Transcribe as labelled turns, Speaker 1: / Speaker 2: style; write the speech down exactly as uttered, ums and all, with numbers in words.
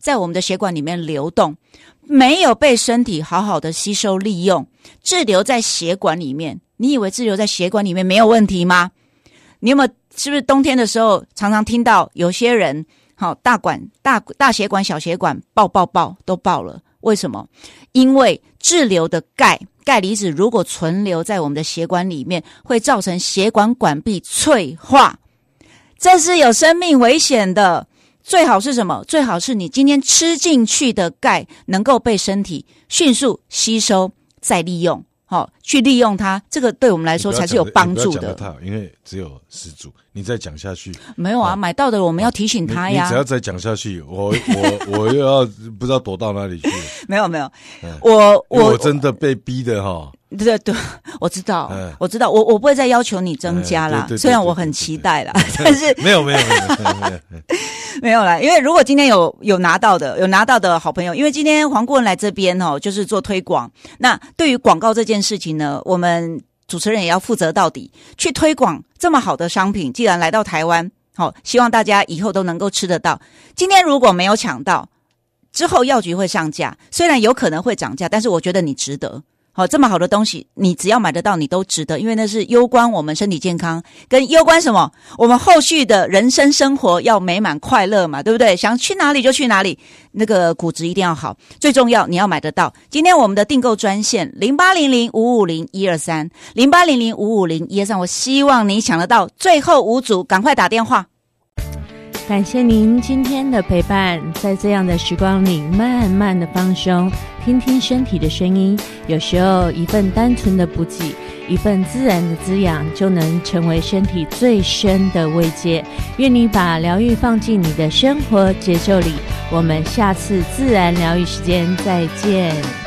Speaker 1: 在我们的血管里面流动，没有被身体好好的吸收利用，滞留在血管里面。你以为滞留在血管里面没有问题吗？你有没有是不是冬天的时候常常听到有些人好大管大大血管小血管爆爆爆都爆了？为什么？因为滞留的钙钙离子如果存留在我们的血管里面，会造成血管管壁脆化，这是有生命危险的。最好是什么？最好是你今天吃进去的钙能够被身体迅速吸收再利用，好、哦、去利用它，这个对我们来说才是有帮助的。
Speaker 2: 不要讲得太好，因为只有十组，你再讲下去
Speaker 1: 没有啊、哦、买到的我们要提醒他呀。
Speaker 2: 你, 你只要再讲下去，我我我又要不知道躲到哪里去。
Speaker 1: 没有没有，我我
Speaker 2: 我真的被逼的哈。
Speaker 1: 对对，我知道，嗯、我知道，我我不会再要求你增加啦，嗯、虽然我很期待啦，但是
Speaker 2: 没有没有没有没有
Speaker 1: 没有啦，因为如果今天有有拿到的有拿到的好朋友，因为今天黄顾问来这边哦，就是做推广。那对于广告这件事情呢，我们主持人也要负责到底，去推广这么好的商品。既然来到台湾，好、哦，希望大家以后都能够吃得到。今天如果没有抢到，之后药局会上架，虽然有可能会涨价，但是我觉得你值得。好，这么好的东西，你只要买得到，你都值得，因为那是攸关我们身体健康，跟攸关什么？我们后续的人生生活要美满快乐嘛，对不对？想去哪里就去哪里，那个骨质一定要好，最重要你要买得到。今天我们的订购专线零八零零五五零一二三零八零零五五零一二三，我希望你抢得到，最后五组赶快打电话。
Speaker 3: 感谢您今天的陪伴，在这样的时光里慢慢的放松，听听身体的声音，有时候一份单纯的补给，一份自然的滋养，就能成为身体最深的慰藉。愿你把疗愈放进你的生活节奏里，我们下次自然疗愈时间再见。